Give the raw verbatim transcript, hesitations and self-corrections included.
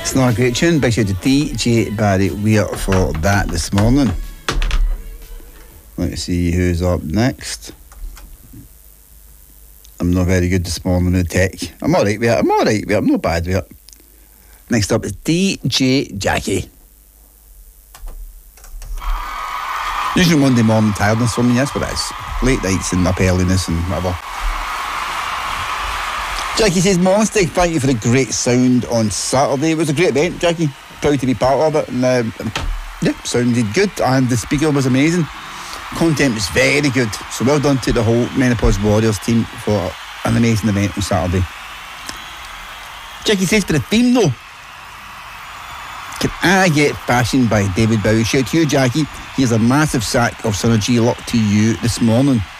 It's not a great tune, but you had D J Barry Weir for that this morning. Let's see who's up next. I'm not very good this morning with tech. I'm alright with it. I'm alright with it. I'm not bad with it. Next up is D J Jackie. Usually Monday morning tiredness for me, that's what it is. Late nights and up earliness and whatever. Jackie says, morning Stig, thank you for the great sound on Saturday. It was a great event, Jackie. Proud to be part of it. And um, yeah, sounded good. And the speaker was amazing. Content was very good. So well done to the whole Menopause Warriors team for an amazing event on Saturday. Jackie says, for the theme though, Can I Get Fashioned by David Bowie. Shout to you, Jackie. Here's a massive sack of Synergy luck to you this morning.